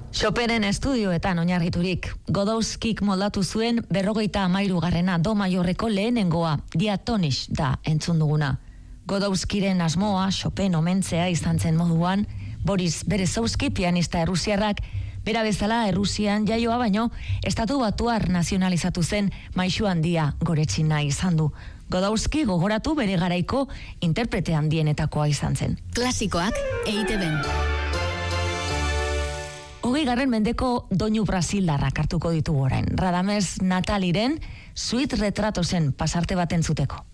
Chopinen estudioetan oinarriturik, Godowskik moldatu zuen 53. do maiorreko lehenengoa, Diatonisch da entzun duguna. Godowskiren asmoa Chopin omentzea izan zen moduan, Boris Berezovski pianista errusiarrak, bera bezala Errusian jaioa baino, Estatu Batuar nazionalizatu zen maisu handia goretsi nahi izan du. Godowski gogoratu bere garaiko interprete handienetakoa izan zen. Klasikoak EITB-n. 20. mendeko doinu brasildarrak hartuko ditugu orain. Radames Nataliren Sweet Retratosen pasarte bat entzuteko.